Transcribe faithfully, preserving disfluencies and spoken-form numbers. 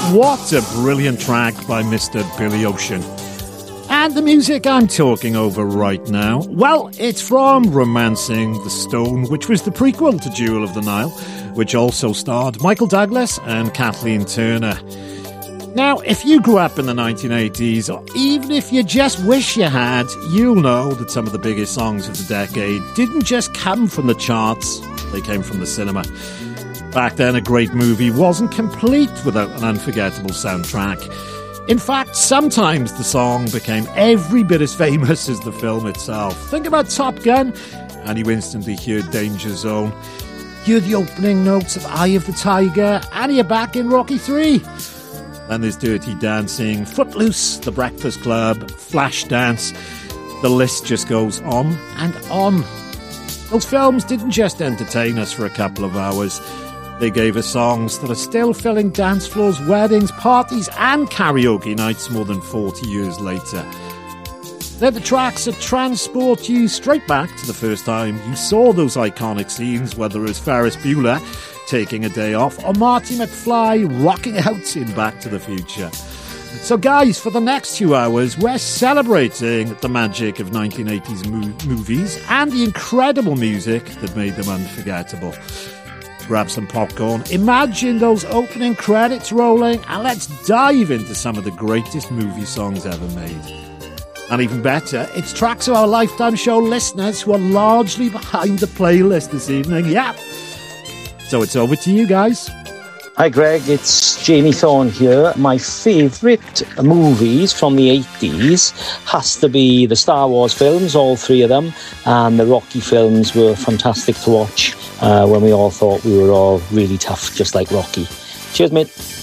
What a brilliant track by Mister Billy Ocean. And the music I'm talking over right now, well, it's from Romancing the Stone, which was the prequel to Jewel of the Nile, which also starred Michael Douglas and Kathleen Turner. Now, if you grew up in the nineteen eighties, or even if you just wish you had, you'll know that some of the biggest songs of the decade didn't just come from the charts, they came from the cinema. Back then, a great movie wasn't complete without an unforgettable soundtrack. In fact, sometimes the song became every bit as famous as the film itself. Think about Top Gun, and you instantly hear Danger Zone. Hear the opening notes of Eye of the Tiger, and you're back in Rocky three. Then there's Dirty Dancing, Footloose, The Breakfast Club, Flashdance. The list just goes on and on. Those films didn't just entertain us for a couple of hours. They gave us songs that are still filling dance floors, weddings, parties and karaoke nights more than forty years later. They're the tracks that transport you straight back to the first time you saw those iconic scenes, whether it was Ferris Bueller taking a day off or Marty McFly rocking out in Back to the Future. So guys, for the next two hours, we're celebrating the magic of nineteen eighties mo- movies and the incredible music that made them unforgettable. Grab some popcorn, imagine those opening credits rolling, and let's dive into some of the greatest movie songs ever made. And even better, it's tracks of our Lifetime Show listeners who are largely behind the playlist this evening. Yeah. So it's over to you guys. Hi Greg, it's Jamie Thorne here. My favourite movies from the eighties has to be the Star Wars films, all three of them, and the Rocky films were fantastic to watch uh, when we all thought we were all really tough, just like Rocky. Cheers, mate.